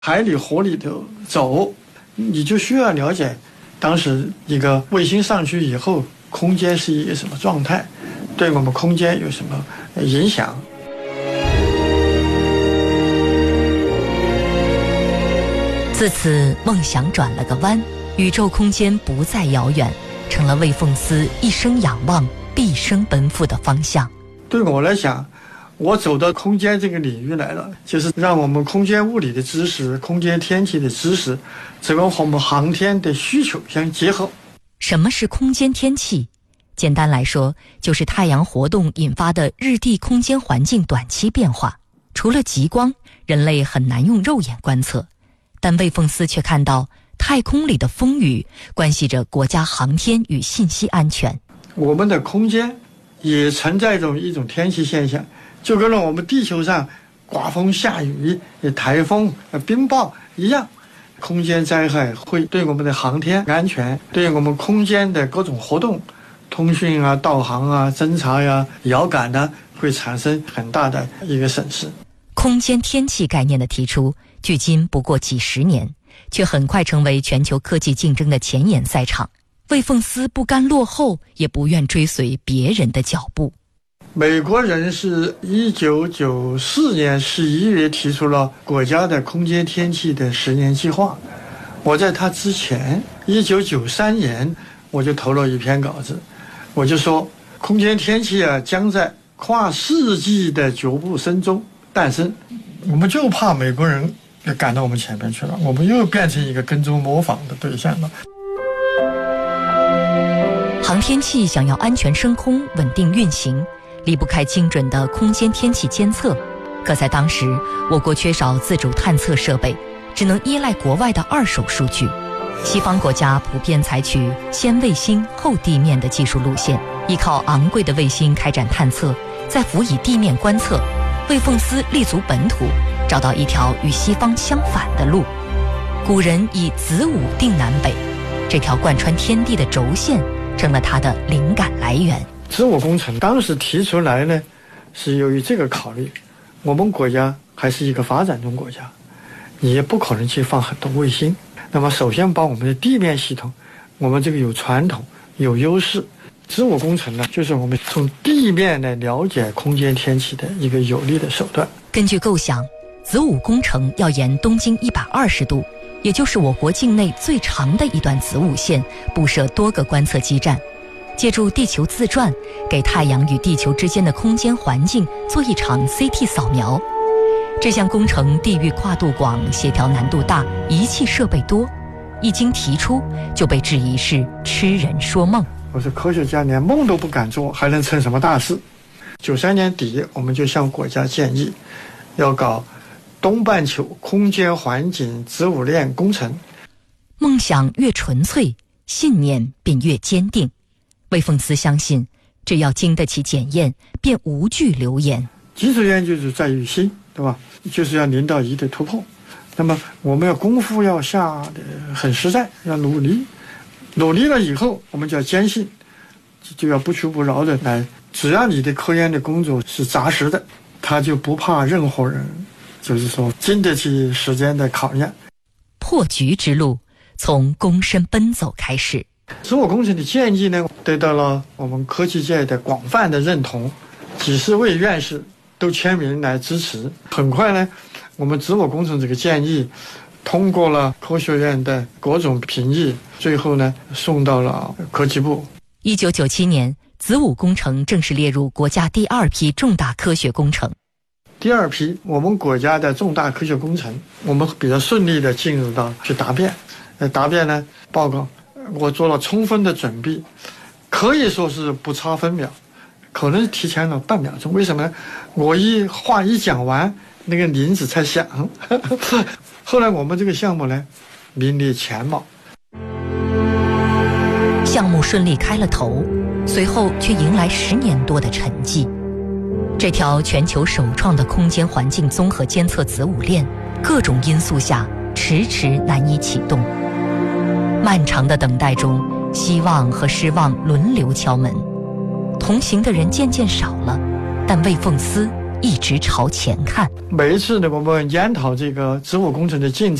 海里河里头走，你就需要了解当时一个卫星上去以后空间是一个什么状态，对我们空间有什么影响。 自此梦想转了个弯，宇宙空间不再遥远，成了魏凤思一生仰望毕生奔赴的方向。 对我来讲，我走到空间这个领域来了，就是让我们空间物理的知识、空间天气的知识，这个和我们航天的需求相结合。 什么是空间天气？简单来说，就是太阳活动引发的日地空间环境短期变化。除了极光，人类很难用肉眼观测，但魏凤思却看到太空里的风雨关系着国家航天与信息安全。 我们的空间也存在着一种天气现象，就跟我们地球上刮风下雨、台风、冰雹一样，空间灾害会对我们的航天安全、对我们空间的各种活动、通讯啊、导航啊、侦察呀、遥感呢，会产生很大的一个损失。 空间天气概念的提出，距今不过几十年，却很快成为全球科技竞争的前沿赛场。魏凤思不甘落后，也不愿追随别人的脚步。 美国人是1994年11月提出了国家的空间天气的10年计划。我在他之前1993年我就投了一篇稿子，我就说空间天气将在跨世纪的脚步声中诞生。我们就怕美国人赶到我们前面去了，我们又变成一个跟踪模仿的对象了。 航天器想要安全升空、稳定运行，离不开精准的空间天气监测。可在当时，我国缺少自主探测设备，只能依赖国外的二手数据。西方国家普遍采取先卫星后地面的技术路线，依靠昂贵的卫星开展探测，再辅以地面观测。魏凤思立足本土，找到一条与西方相反的路。古人以子午定南北，这条贯穿天地的轴线成了他的灵感来源。 子午工程当时提出来呢，是由于这个考虑，我们国家还是一个发展中国家，你也不可能去放很多卫星。那么首先把我们的地面系统，我们这个有传统有优势。子午工程呢，就是我们从地面来了解空间天气的一个有力的手段。 根据构想，子午工程要沿东经120度，也就是我国境内最长的一段子午线，布设多个观测基站，借助地球自转，给太阳与地球之间的空间环境做一场 CT 扫描。这项工程地域跨度广，协调难度大，仪器设备多，一经提出就被质疑是痴人说梦。 我说科学家连梦都不敢做，还能成什么大事？93年底，我们就向国家建议，要搞东半球空间环境子午链工程。 梦想越纯粹，信念便越坚定。魏凤思相信，只要经得起检验，便无惧流言。 基础研究就在于心，对吧？就是要0到1的突破。那么我们要功夫要下的很实在，要努力。努力了以后，我们就要坚信，就要不屈不挠的来。只要你的科研的工作是扎实的，他就不怕任何人，就是说经得起时间的考验。 破局之路从躬身奔走开始。 子午工程的建议呢，得到了我们科技界的广泛的认同，几十位院士都签名来支持。很快呢，我们子午工程这个建议通过了科学院的各种评议，最后呢送到了科技部。 1997年，子午工程正式列入国家第2批重大科学工程。 第2批我们国家的重大科学工程，我们比较顺利的进入到去答辩。答辩呢，报告我做了充分的准备，可以说是不差分秒，可能提前了半秒钟。为什么呢？我话一讲完，那个铃子才响。后来我们这个项目呢，名列前茅。 项目顺利开了头，随后却迎来10年多的沉寂。这条全球首创的空间环境综合监测子午链，各种因素下迟迟难以启动。漫长的等待中，希望和失望轮流敲门，同行的人渐渐少了，但魏凤思一直朝前看。 每一次呢，我们研讨这个植物工程的进